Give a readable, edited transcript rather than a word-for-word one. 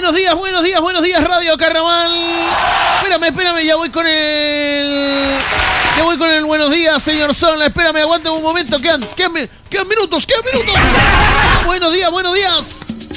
buenos días, Radio Carnaval. Espérame, ya voy con el buenos días, señor Zola. Espérame, aguántame un momento, quedan minutos. Buenos días.